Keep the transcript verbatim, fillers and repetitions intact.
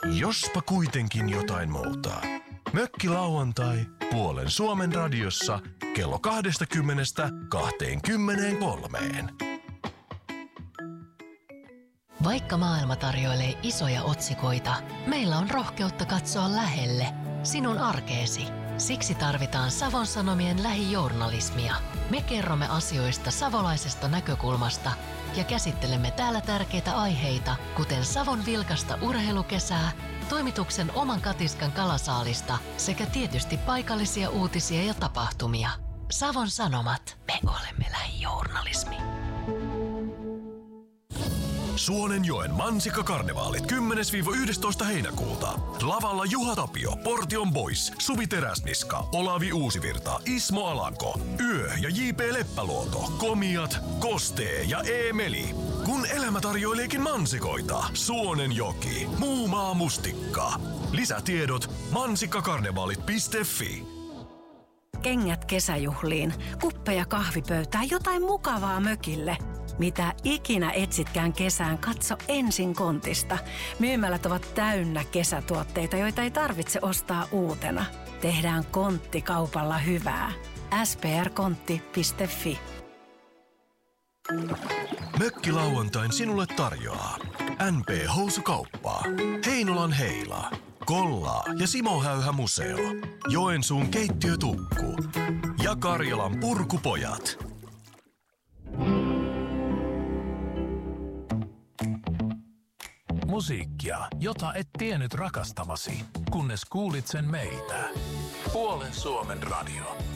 Jospa kuitenkin jotain muuta. Mökkilauantai puolen Suomen radiossa kello kaksikymmentä kaksikymmentäkolme. Vaikka maailma tarjoilee isoja otsikoita, meillä on rohkeutta katsoa lähelle, sinun arkeesi. Siksi tarvitaan Savon Sanomien lähijournalismia. Me kerromme asioista savolaisesta näkökulmasta ja käsittelemme täällä tärkeitä aiheita, kuten Savon vilkasta urheilukesää, toimituksen oman katiskan kalasaalista sekä tietysti paikallisia uutisia ja tapahtumia. Savon Sanomat. Me olemme lähijournalismi. Suonenjoen mansikkakarnevaalit kymmenes yhdestoista heinäkuuta. Lavalla Juha Tapio, Portion Boys, Suvi Teräsniska, Olavi Uusivirta, Ismo Alanko, Yö ja J P Leppäluoto, Komiat, Kostee ja Eemeli. Kun elämä tarjoileekin mansikoita, Suonenjoki, Muumaa mustikka. Lisätiedot mansikkakarnevaalit piste fi. Kengät kesäjuhliin, kuppeja kahvipöytään, jotain mukavaa mökille. Mitä ikinä etsitkään kesään, katso ensin Kontista. Myymälät ovat täynnä kesätuotteita, joita ei tarvitse ostaa uutena. Tehdään Kontti kaupalla hyvää. s p r kontti piste fi. Mökkilauantain sinulle tarjoaa N P Housukauppaa, Heinolan Heila, Kollaa ja Simo Häyhä Museo, Joensuun keittiötukku ja Karjalan Purkupojat. Musiikkia, jota et tiennyt rakastavasi, kunnes kuulit sen meiltä. Puolen Suomen radio.